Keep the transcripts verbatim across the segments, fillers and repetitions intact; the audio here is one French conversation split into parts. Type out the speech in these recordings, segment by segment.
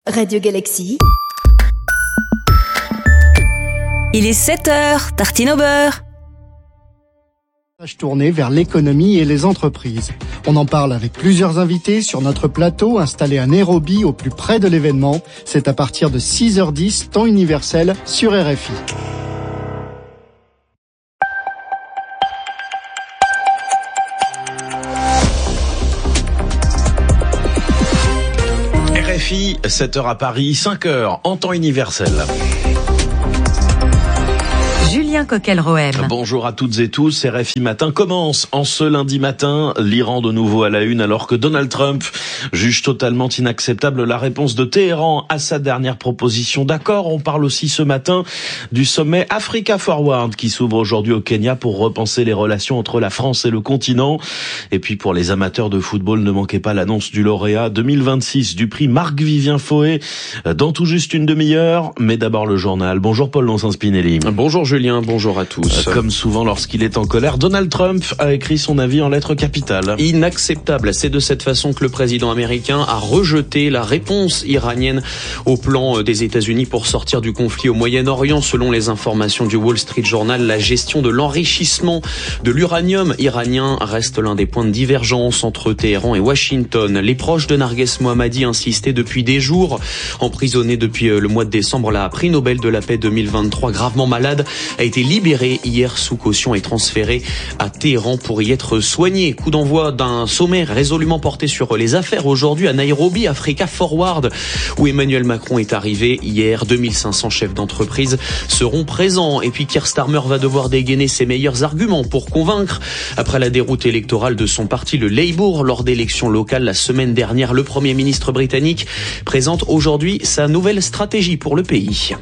Radio Galaxy. Il est sept heures, tartine au beurre. Tourné vers l'économie et les entreprises. On en parle avec plusieurs invités sur notre plateau installé à Nairobi au plus près de l'événement. C'est à partir de six heures dix, temps universel sur R F I. R F I, sept heures à Paris, cinq heures en temps universel. Julien Coquel-Rohem. Bonjour à toutes et tous, R F I Matin commence en ce lundi matin, l'Iran de nouveau à la une alors que Donald Trump juge totalement inacceptable la réponse de Téhéran à sa dernière proposition d'accord. On parle aussi ce matin du sommet Africa Forward qui s'ouvre aujourd'hui au Kenya pour repenser les relations entre la France et le continent. Et puis pour les amateurs de football, ne manquez pas l'annonce du lauréat deux mille vingt-six du prix Marc-Vivien Foé dans tout juste une demi-heure. Mais d'abord le journal. Bonjour Paul Lonsin-Spinelli. Bonjour Julien, bonjour à tous. Comme souvent lorsqu'il est en colère, Donald Trump a écrit son avis en lettres capitales. Inacceptable, c'est de cette façon que le président américain a rejeté la réponse iranienne au plan des États-Unis pour sortir du conflit au Moyen-Orient. Selon les informations du Wall Street Journal, la gestion de l'enrichissement de l'uranium iranien reste l'un des points de divergence entre Téhéran et Washington. Les proches de Narges Mohammadi insistaient depuis des jours. Emprisonné depuis le mois de décembre, la prix Nobel de la paix deux mille vingt-trois, gravement malade, a été libéré hier sous caution et transféré à Téhéran pour y être soigné. Coup d'envoi d'un sommet résolument porté sur les affaires aujourd'hui à Nairobi, Africa Forward, où Emmanuel Macron est arrivé hier. deux mille cinq cents chefs d'entreprise seront présents. Et puis Keir Starmer va devoir dégainer ses meilleurs arguments pour convaincre. Après la déroute électorale de son parti, le Labour, lors d'élections locales la semaine dernière, le Premier ministre britannique présente aujourd'hui sa nouvelle stratégie pour le pays.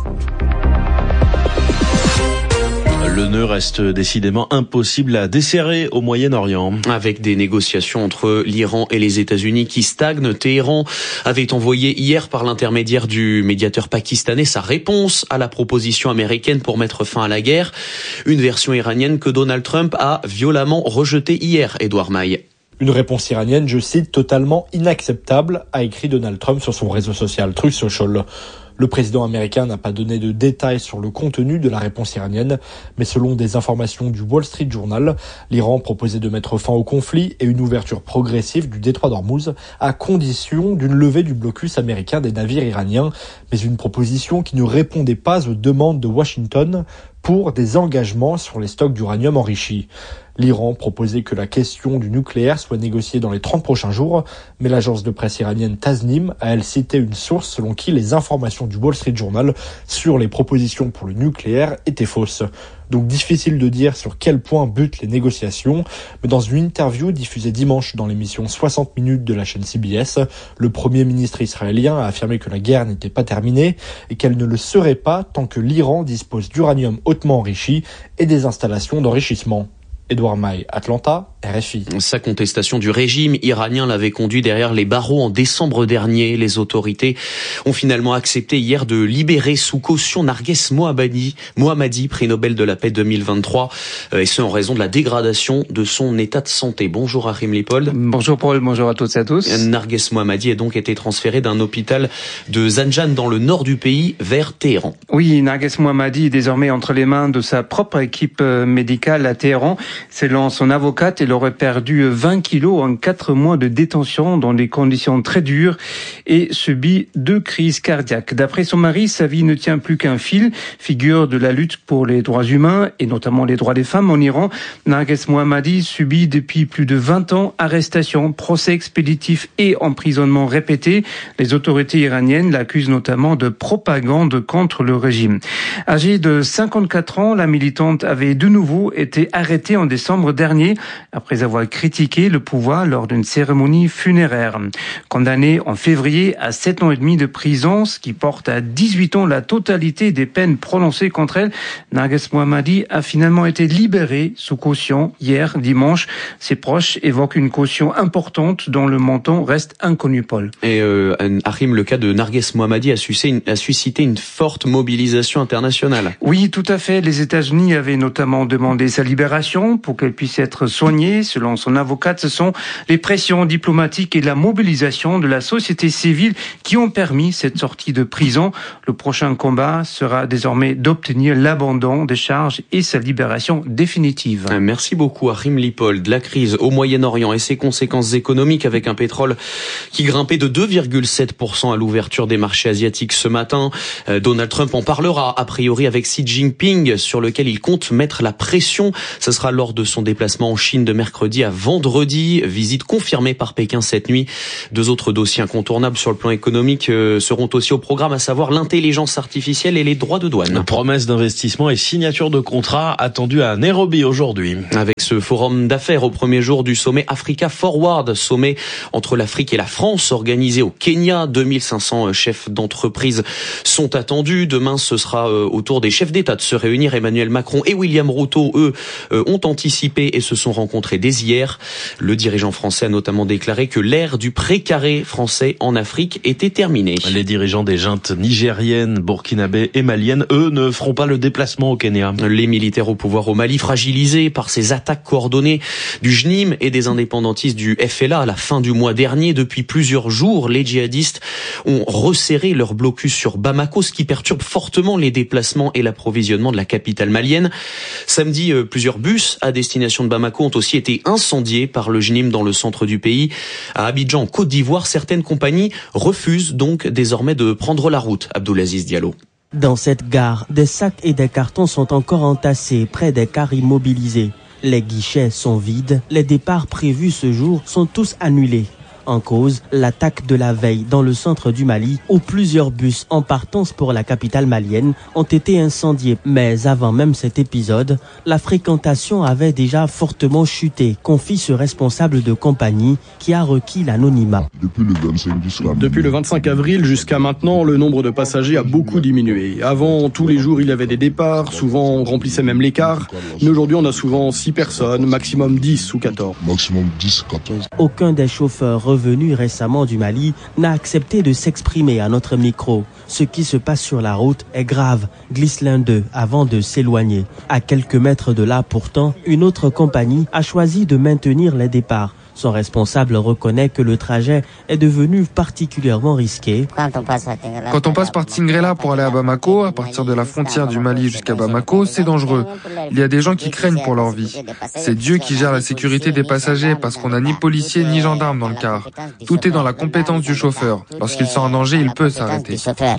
Le nœud reste décidément impossible à desserrer au Moyen-Orient. Avec des négociations entre l'Iran et les États-Unis qui stagnent, Téhéran avait envoyé hier par l'intermédiaire du médiateur pakistanais sa réponse à la proposition américaine pour mettre fin à la guerre. Une version iranienne que Donald Trump a violemment rejetée hier, Édouard Maille. Une réponse iranienne, je cite, totalement inacceptable, a écrit Donald Trump sur son réseau social Truth Social. Le président américain n'a pas donné de détails sur le contenu de la réponse iranienne, mais selon des informations du Wall Street Journal, l'Iran proposait de mettre fin au conflit et une ouverture progressive du détroit d'Ormuz à condition d'une levée du blocus américain des navires iraniens, mais une proposition qui ne répondait pas aux demandes de Washington pour des engagements sur les stocks d'uranium enrichi. L'Iran proposait que la question du nucléaire soit négociée dans les trente prochains jours, mais l'agence de presse iranienne Tasnim a elle cité une source selon qui les informations du Wall Street Journal sur les propositions pour le nucléaire étaient fausses. Donc difficile de dire sur quel point butent les négociations, mais dans une interview diffusée dimanche dans l'émission soixante minutes de la chaîne C B S, le premier ministre israélien a affirmé que la guerre n'était pas terminée et qu'elle ne le serait pas tant que l'Iran dispose d'uranium hautement enrichi et des installations d'enrichissement. Édouard Maille, Atlanta, R F I. Sa contestation du régime iranien l'avait conduit derrière les barreaux en décembre dernier. Les autorités ont finalement accepté hier de libérer sous caution Narges Mohammadi, Mohammadi, prix Nobel de la paix deux mille vingt-trois, et ce en raison de la dégradation de son état de santé. Bonjour Achim Lipold. Bonjour Paul, bonjour à toutes et à tous. Narges Mohammadi a donc été transféré d'un hôpital de Zanjan dans le nord du pays vers Téhéran. Oui, Narges Mohammadi est désormais entre les mains de sa propre équipe médicale à Téhéran. Selon son avocate, elle aurait perdu vingt kilos en quatre mois de détention dans des conditions très dures et subi deux crises cardiaques. D'après son mari, sa vie ne tient plus qu'un fil. Figure de la lutte pour les droits humains et notamment les droits des femmes en Iran, Narges Mohammadi subit depuis plus de vingt ans arrestation, procès expéditif et emprisonnement répétés. Les autorités iraniennes l'accusent notamment de propagande contre le régime. Âgée de cinquante-quatre ans, la militante avait de nouveau été arrêtée en décembre dernier après avoir critiqué le pouvoir lors d'une cérémonie funéraire. Condamnée en février à sept ans et demi de prison, ce qui porte à dix-huit ans la totalité des peines prononcées contre elle, Narges Mohammadi a finalement été libérée sous caution hier dimanche. Ses proches évoquent une caution importante dont le montant reste inconnu, Paul. Et euh, Achim, le cas de Narges Mohammadi a suscité, une, a suscité une forte mobilisation internationale. Oui, tout à fait. Les États-Unis avaient notamment demandé sa libération. conditions pour qu'elle puisse être soignée. Selon son avocate, ce sont les pressions diplomatiques et la mobilisation de la société civile qui ont permis cette sortie de prison. Le prochain combat sera désormais d'obtenir l'abandon des charges et sa libération définitive. Merci beaucoup à Achim Lippold. La crise au Moyen-Orient et ses conséquences économiques avec un pétrole qui grimpait de deux virgule sept pour cent à l'ouverture des marchés asiatiques ce matin. Donald Trump en parlera a priori avec Xi Jinping, sur lequel il compte mettre la pression. Ce sera lors de son déplacement en Chine de mercredi à vendredi. Visite confirmée par Pékin cette nuit. Deux autres dossiers incontournables sur le plan économique seront aussi au programme, à savoir l'intelligence artificielle et les droits de douane. Promesse d'investissement et signature de contrat attendue à Nairobi aujourd'hui. Avec ce forum d'affaires au premier jour du sommet Africa Forward, sommet entre l'Afrique et la France organisé au Kenya. deux mille cinq cents chefs d'entreprise sont attendus. Demain, ce sera au tour des chefs d'État de se réunir. Emmanuel Macron et William Ruto, eux, ont anticipé et se sont rencontrés dès hier. Le dirigeant français a notamment déclaré que l'ère du précaré français en Afrique était terminée. Les dirigeants des juntes nigériennes, burkinabé et maliennes, eux, ne feront pas le déplacement au Kenya. Les militaires au pouvoir au Mali, fragilisés par ces attaques coordonnées du J N I M et des indépendantistes du F L A à la fin du mois dernier. Depuis plusieurs jours, les djihadistes ont resserré leur blocus sur Bamako, ce qui perturbe fortement les déplacements et l'approvisionnement de la capitale malienne. Samedi, plusieurs bus à destination de Bamako ont aussi été incendiés par le J N I M dans le centre du pays. À Abidjan, en Côte d'Ivoire, certaines compagnies refusent donc désormais de prendre la route. Abdoulaziz Diallo. Dans cette gare, des sacs et des cartons sont encore entassés près des cars immobilisés. Les guichets sont vides, les départs prévus ce jour sont tous annulés. En cause, l'attaque de la veille dans le centre du Mali, où plusieurs bus en partance pour la capitale malienne ont été incendiés. Mais avant même cet épisode, la fréquentation avait déjà fortement chuté, confie ce responsable de compagnie qui a requis l'anonymat. Depuis le vingt-cinq, jusqu'à... Depuis le vingt-cinq avril jusqu'à maintenant, le nombre de passagers a beaucoup diminué. Avant, tous les jours, il y avait des départs, souvent on remplissait même les cars. Mais aujourd'hui, on a souvent six personnes, maximum dix ou quatorze. Maximum dix, quatorze. Aucun des chauffeurs revenu récemment du Mali n'a accepté de s'exprimer à notre micro. Ce qui se passe sur la route est grave, glisse l'un d'eux avant de s'éloigner. À quelques mètres de là pourtant, une autre compagnie a choisi de maintenir les départs. Son responsable reconnaît que le trajet est devenu particulièrement risqué. Quand on passe par Tingrela pour aller à Bamako, à partir de la frontière du Mali jusqu'à Bamako, c'est dangereux. Il y a des gens qui craignent pour leur vie. C'est Dieu qui gère la sécurité des passagers parce qu'on n'a ni policiers ni gendarmes dans le car. Tout est dans la compétence du chauffeur. Lorsqu'il sent un danger, il peut s'arrêter.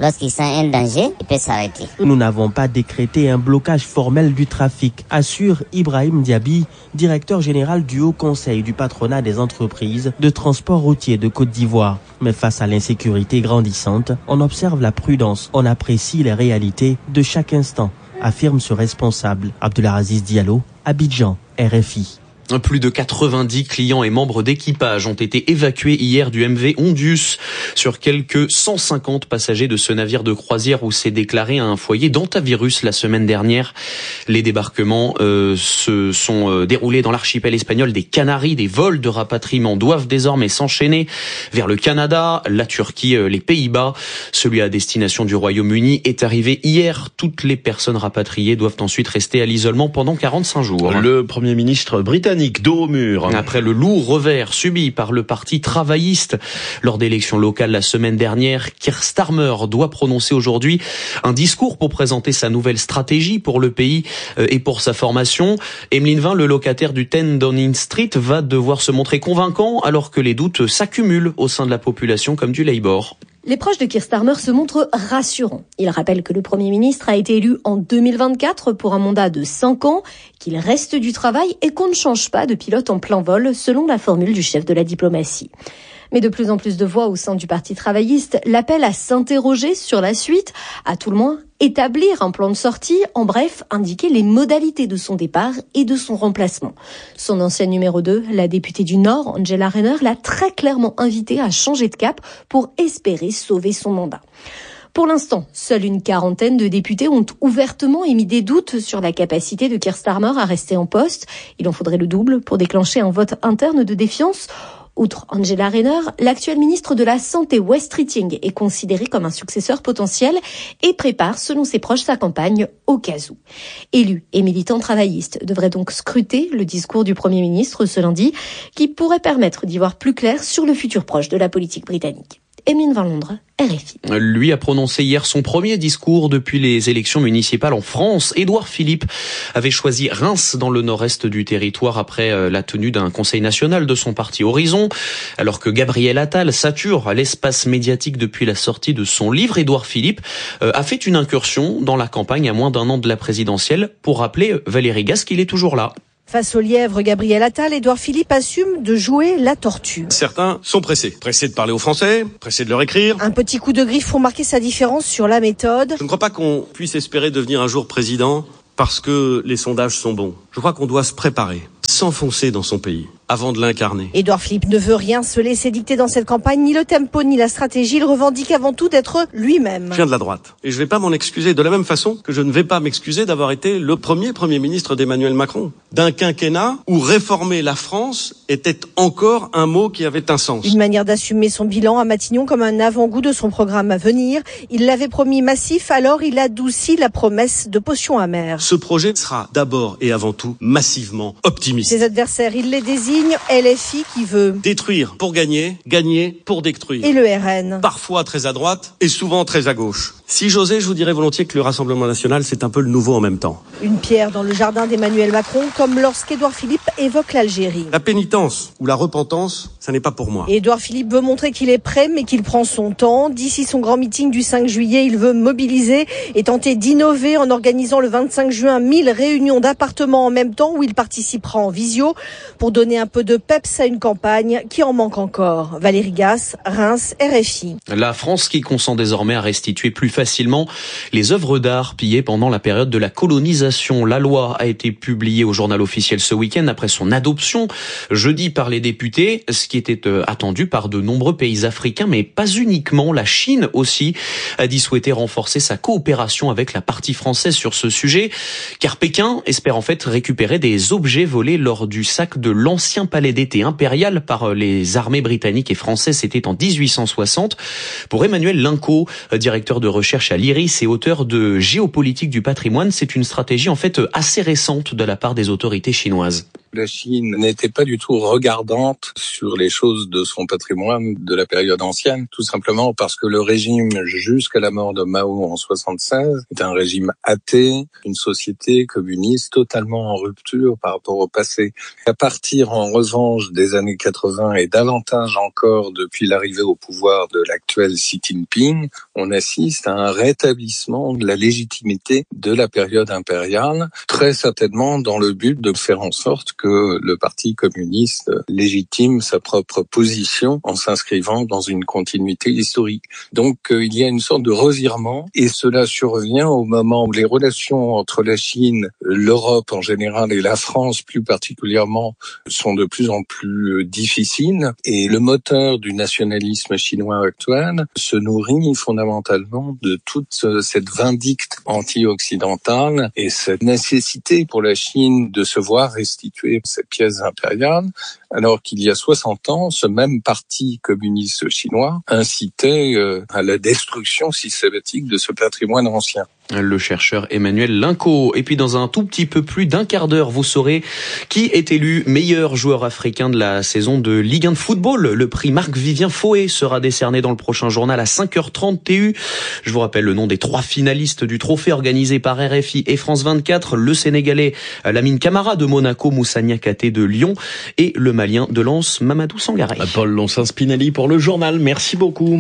Nous n'avons pas décrété un blocage formel du trafic, assure Ibrahim Diaby, directeur général du Haut Conseil du patronat des entreprises de transport routier de Côte d'Ivoire. Mais face à l'insécurité grandissante, on observe la prudence, on apprécie les réalités de chaque instant, affirme ce responsable. Abdoulaziz Diallo, Abidjan, R F I. Plus de quatre-vingt-dix clients et membres d'équipage ont été évacués hier du M V Ondius sur quelques cent cinquante passagers de ce navire de croisière où s'est déclaré un foyer d'hantavirus la semaine dernière. Les débarquements euh, se sont euh, déroulés dans l'archipel espagnol des Canaries. Des vols de rapatriement doivent désormais s'enchaîner vers le Canada, la Turquie, euh, les Pays-Bas. Celui à destination du Royaume-Uni est arrivé hier. Toutes les personnes rapatriées doivent ensuite rester à l'isolement pendant quarante-cinq jours. Le Premier ministre britannique dos au mur. Après le lourd revers subi par le parti travailliste lors d'élections locales la semaine dernière, Keir Starmer doit prononcer aujourd'hui un discours pour présenter sa nouvelle stratégie pour le pays et pour sa formation. Emeline Vin, le locataire du dix Downing Street, va devoir se montrer convaincant alors que les doutes s'accumulent au sein de la population comme du Labour. Les proches de Keir Starmer se montrent rassurants. Ils rappellent que le Premier ministre a été élu en deux mille vingt-quatre pour un mandat de cinq ans, qu'il reste du travail et qu'on ne change pas de pilote en plein vol, selon la formule du chef de la diplomatie. Mais de plus en plus de voix au sein du Parti travailliste l'appellent à s'interroger sur la suite, à tout le moins établir un plan de sortie, en bref, indiquer les modalités de son départ et de son remplacement. Son ancienne numéro deux, la députée du Nord, Angela Rayner, l'a très clairement invité à changer de cap pour espérer sauver son mandat. Pour l'instant, seule une quarantaine de députés ont ouvertement émis des doutes sur la capacité de Keir Starmer à rester en poste. Il en faudrait le double pour déclencher un vote interne de défiance. Outre Angela Rayner, l'actuel ministre de la Santé Wes Keating est considéré comme un successeur potentiel et prépare, selon ses proches, sa campagne au cas où. Élus et militants travaillistes devraient donc scruter le discours du Premier ministre ce lundi, qui pourrait permettre d'y voir plus clair sur le futur proche de la politique britannique. Emeline Van Londres, R F I. Lui a prononcé hier son premier discours depuis les élections municipales en France. Édouard Philippe avait choisi Reims dans le nord-est du territoire après la tenue d'un conseil national de son parti Horizon. Alors que Gabriel Attal sature l'espace médiatique depuis la sortie de son livre, Édouard Philippe a fait une incursion dans la campagne à moins d'un an de la présidentielle pour rappeler Valérie Gas qu'il est toujours là. Face au lièvre Gabriel Attal, Édouard Philippe assume de jouer la tortue. Certains sont pressés. Pressés de parler aux Français, pressés de leur écrire. Un petit coup de griffe pour marquer sa différence sur la méthode. Je ne crois pas qu'on puisse espérer devenir un jour président parce que les sondages sont bons. Je crois qu'on doit se préparer, s'enfoncer dans son pays avant de l'incarner. Édouard Philippe ne veut rien se laisser dicter dans cette campagne, ni le tempo, ni la stratégie. Il revendique avant tout d'être lui-même. Je viens de la droite. Et je ne vais pas m'en excuser de la même façon que je ne vais pas m'excuser d'avoir été le premier Premier ministre d'Emmanuel Macron. D'un quinquennat où réformer la France était encore un mot qui avait un sens. Une manière d'assumer son bilan à Matignon comme un avant-goût de son programme à venir. Il l'avait promis massif, alors il adoucit la promesse de potions amères. Ce projet sera d'abord et avant tout massivement optimiste. Ses adversaires, il les désigne. L F I qui veut détruire pour gagner, gagner pour détruire. Et le R N. Parfois très à droite et souvent très à gauche. Si j'osais, je vous dirais volontiers que le Rassemblement national, c'est un peu le nouveau en même temps. Une pierre dans le jardin d'Emmanuel Macron, comme lorsqu'Édouard Philippe évoque l'Algérie. La pénitence ou la repentance, ça n'est pas pour moi. Édouard Philippe veut montrer qu'il est prêt, mais qu'il prend son temps. D'ici son grand meeting du cinq juillet, il veut mobiliser et tenter d'innover en organisant le vingt-cinq juin mille réunions d'appartements en même temps où il participera en visio pour donner un peu de peps à une campagne qui en manque encore. Valérie Gas, Reims, R F I. La France qui consent désormais à restituer plus facilement les œuvres d'art pillées pendant la période de la colonisation. La loi a été publiée au journal officiel ce week-end après son adoption jeudi par les députés, ce qui était attendu par de nombreux pays africains, mais pas uniquement. La Chine aussi a dit souhaiter renforcer sa coopération avec la partie française sur ce sujet, car Pékin espère en fait récupérer des objets volés lors du sac de l'ancien palais d'été impérial par les armées britanniques et françaises. C'était en dix-huit cent soixante. Pour Emmanuel Linco, directeur de recherche à l'I R I S et auteur de Géopolitique du patrimoine, c'est une stratégie en fait assez récente de la part des autorités chinoises. La Chine n'était pas du tout regardante sur les choses de son patrimoine de la période ancienne, tout simplement parce que le régime, jusqu'à la mort de Mao en soixante-seize, est un régime athée, une société communiste totalement en rupture par rapport au passé. À partir, en revanche, des années quatre-vingts et davantage encore depuis l'arrivée au pouvoir de l'actuel Xi Jinping, on assiste à un rétablissement de la légitimité de la période impériale, très certainement dans le but de faire en sorte que le Parti communiste légitime sa propre position en s'inscrivant dans une continuité historique. Donc euh, il y a une sorte de revirement et cela survient au moment où les relations entre la Chine, l'Europe en général et la France plus particulièrement sont de plus en plus difficiles et le moteur du nationalisme chinois actuel se nourrit fondamentalement de toute cette vindicte anti-occidentale et cette nécessité pour la Chine de se voir restituer cette pièce impériale, alors qu'il y a soixante ans, ce même parti communiste chinois incitait euh, à la destruction systématique de ce patrimoine ancien. Le chercheur Emmanuel Linco. Et puis dans un tout petit peu plus d'un quart d'heure, vous saurez qui est élu meilleur joueur africain de la saison de Ligue un de football. Le prix Marc-Vivien Foé sera décerné dans le prochain journal à cinq heures trente T U. Je vous rappelle le nom des trois finalistes du trophée organisé par R F I et France vingt-quatre. Le Sénégalais Lamine Camara de Monaco, Moussa Niakhaté de Lyon et le Malien de Lens, Mamadou Sangaré. Paul Lonsin-Spinelli pour le journal. Merci beaucoup.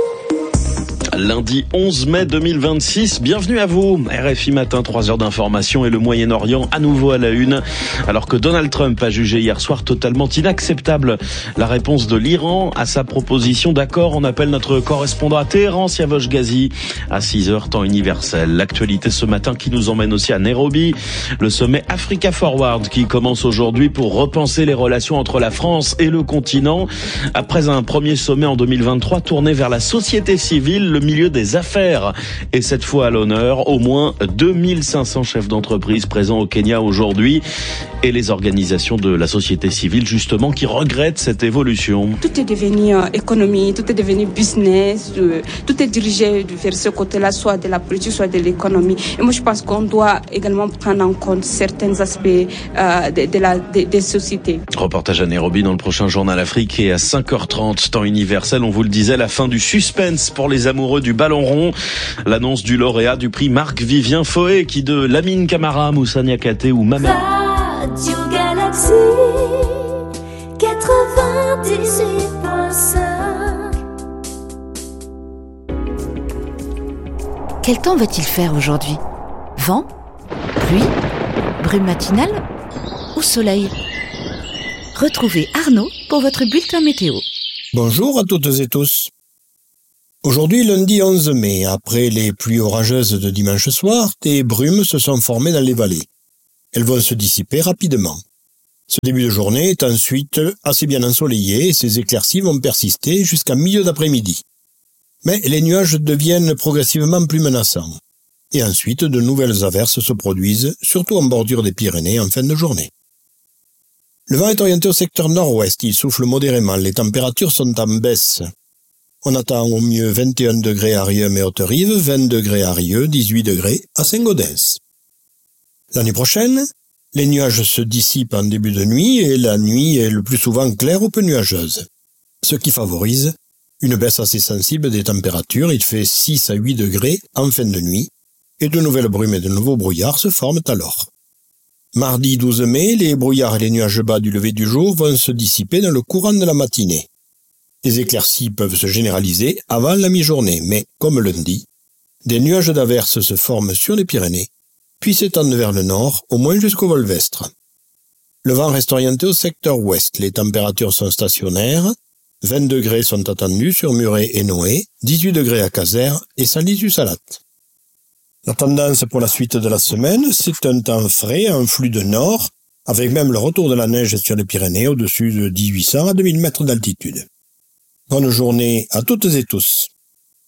Lundi onze mai deux mille vingt-six, bienvenue à vous. R F I Matin, trois heures d'information et le Moyen-Orient à nouveau à la une. Alors que Donald Trump a jugé hier soir totalement inacceptable la réponse de l'Iran à sa proposition d'accord, on appelle notre correspondant à Téhéran, Siavosh Ghazi, à six heures temps universel. L'actualité ce matin qui nous emmène aussi à Nairobi, le sommet Africa Forward qui commence aujourd'hui pour repenser les relations entre la France et le continent. Après un premier sommet en deux mille vingt-trois tourné vers la société civile, le le milieu des affaires est cette fois à l'honneur. Au moins deux mille cinq cents chefs d'entreprise présents au Kenya aujourd'hui et les organisations de la société civile justement qui regrettent cette évolution. Tout est devenu euh, économie, tout est devenu business, euh, tout est dirigé vers ce côté-là, soit de la politique, soit de l'économie. Et moi je pense qu'on doit également prendre en compte certains aspects euh, de, de la, de, des sociétés. Reportage à Nairobi dans le prochain Journal Afrique et à cinq heures trente, temps universel, on vous le disait, la fin du suspense pour les amoureux du ballon rond. L'annonce du lauréat du prix Marc-Vivien Foé qui de Lamine Camara, Moussa Niakhaté ou Mamadou. Radio Galaxy quatre-vingt-dix-huit virgule cinq. Quel temps va-t-il faire aujourd'hui ? Vent ? Pluie ? Brume matinale ? Ou soleil ? Retrouvez Arnaud pour votre bulletin météo. Bonjour à toutes et tous. Aujourd'hui, lundi onze mai, après les pluies orageuses de dimanche soir, des brumes se sont formées dans les vallées. Elles vont se dissiper rapidement. Ce début de journée est ensuite assez bien ensoleillé et ces éclaircies vont persister jusqu'à milieu d'après-midi. Mais les nuages deviennent progressivement plus menaçants. Et ensuite, de nouvelles averses se produisent, surtout en bordure des Pyrénées en fin de journée. Le vent est orienté au secteur nord-ouest, il souffle modérément, les températures sont en baisse. On attend au mieux vingt et un degrés à Rieux et Haute-Rive, vingt degrés à Rieux, dix-huit degrés à Saint-Gaudens. L'année prochaine, les nuages se dissipent en début de nuit et la nuit est le plus souvent claire ou peu nuageuse, ce qui favorise une baisse assez sensible des températures. Il fait six à huit degrés en fin de nuit et de nouvelles brumes et de nouveaux brouillards se forment alors. Mardi douze mai, les brouillards et les nuages bas du lever du jour vont se dissiper dans le courant de la matinée. Les éclaircies peuvent se généraliser avant la mi-journée, mais, comme lundi, des nuages d'averses se forment sur les Pyrénées, puis s'étendent vers le nord, au moins jusqu'au Volvestre. Le vent reste orienté au secteur ouest, les températures sont stationnaires, vingt degrés sont attendus sur Muret et Noé, dix-huit degrés à Casères et Salis-du-Salat. La tendance pour la suite de la semaine, c'est un temps frais, un flux de nord, avec même le retour de la neige sur les Pyrénées au-dessus de mille huit cents à deux mille mètres d'altitude. Bonne journée à toutes et tous.